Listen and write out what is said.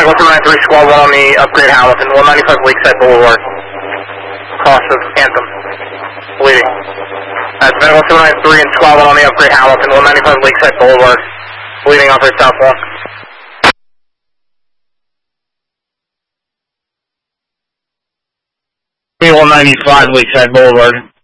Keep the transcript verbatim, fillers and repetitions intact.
one seven nine three, squad one on the upgrade Hamilton, one ninety-five Lakeside Boulevard. Cross of Anthem. Bleeding. That's uh, one seven nine three and squad one on the upgrade Hamilton, one ninety-five Lakeside Boulevard. Bleeding off our south one. one ninety-five Lakeside Boulevard.